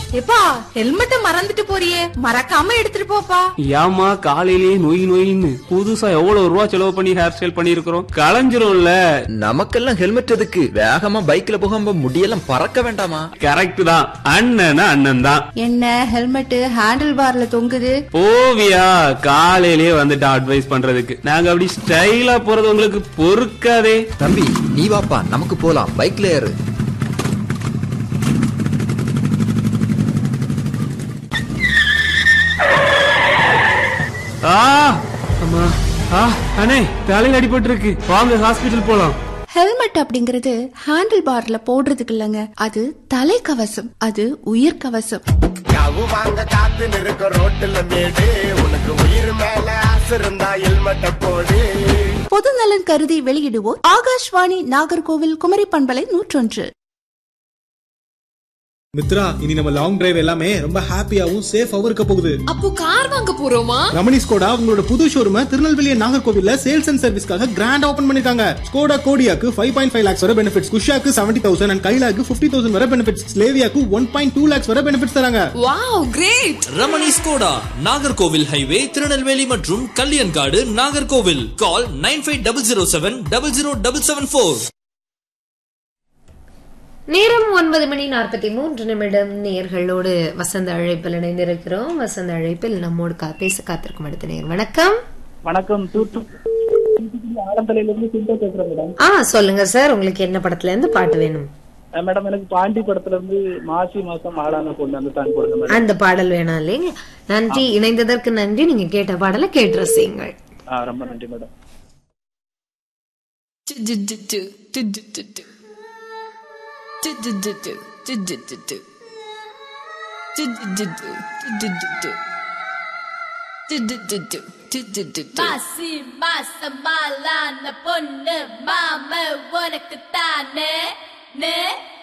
எப்பா ஹெல்மெட்ட மறந்துட்டு போறியே, மறக்காம எடுத்துட்டு போப்பா. ஏமா காலையிலேயே நொயின்னு புதுசா எவ்வளவு ரூபா செலவு பண்ணி ஹேர் ஸ்டைல் பண்ணிருக்கிறோம், களைஞ்சிரும்ல. நமக்கெல்லாம் ஹெல்மெட் எதுக்கு? வேகமா பைக்ல போகாம முடியெல்லாம் பறக்க வேண்டாமா? கரெக்ட் தான், அண்ணன் அண்ணன் தான். என்ன ஹெல்மெட் ஹேண்டில் பார்ல தொங்குது? ஓவியா காலையிலேயே வந்துட்டு அட்வைஸ் பண்றதுக்கு. நாங்க அப்படி ஸ்டைலா போறது உங்களுக்கு பொறுக்காதே. தம்பி நீ வாப்பா, நமக்கு போலாம், பைக்ல ஏறு. அண்ணே தலையில அடிபட்டு இருக்கு, வாங்க ஹாஸ்பிடல் போலாம். ஹெல்மெட் அப்படிங்கறது ஹேண்டில் பார்ல போடுறதுக்கு இல்லங்க, அது தலைக்கவசம், அது உயிர் கவசம். வாங்க காத்து நிற்க ரோட்டுல மேடு, உனக்கு உயிர் மேல ஆசை இருந்தா ஹெல்மெட்ட போடு. பொது நலன் கருதி வெளியிடுவோர் ஆகாஷ்வாணி நாகர்கோவில் குமரி பண்பலை 101. மித்ரா, இனி நம்ம லாங் டிரைவ் எல்லாமே ரொம்ப ஹாப்பியாவும் சேஃபாவும் இருக்க போகுது. அப்போ கார் வாங்க போறோமா? ரமணி ஸ்கோடா உங்களோட புது ஷோரூம் திருநெல்வேலி நாகர்கோவில்ல சேல்ஸ் அண்ட் சர்வீஸ்க்காக கிராண்ட் ஓபன் பண்ணிருக்காங்க. ஸ்கோடா கோடியாக்கு 5.5 lakhs வரை பெனிஃபிட்ஸ், குஷாக்கு 70,000 அண்ட் கைலாக்கு 50,000 வரை பெனிஃபிட்ஸ், ஸ்லேவியாக்கு 1.2 lakhs வரை பெனிஃபிட்ஸ் தராங்க. Wow great! Ramani Skoda Nagercoil highway Tirunelveli மற்றும் கல்யாண்காடு நாகர்கோவில். கால் 9500700774. நேரம் 9:43 நேயர்களோடு வசந்த அழைப்பில் இணைந்திருக்கிறோம். வசந்த அழைப்பில் நம்மோடு பேச காத்திருக்கும் அடுத்த நேயர். வணக்கம். வணக்கம். சொல்லுங்க சார், உங்களுக்கு என்ன படத்துல இருந்து பாட்டு வேணும்? மேடம் எனக்கு பாண்டி படத்துல இருந்து மாசி மாசம் ஆளான பொண்ணு அந்த சாங் போடுங்க. அந்த பாடல் வேணாம் இல்லைங்க. நன்றி, இணைந்ததற்கு நன்றி. நீங்க கேட்ட பாடலை கேட்டு ரசியுங்கள். ரொம்ப நன்றி மேடம். மாசி மாசமாலான பொண்ணு மாம உனக்கு தானே.